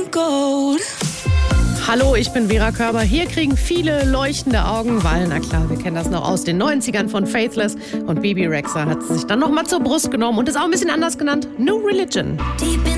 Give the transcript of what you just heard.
gold. Hallo, ich bin Vera Körber. Hier kriegen viele leuchtende Augen, weil, na klar, wir kennen das noch aus den 90ern von Faithless. Und Bebe Rexha hat sich dann nochmal zur Brust genommen und ist auch ein bisschen anders genannt. New Religion. Deep in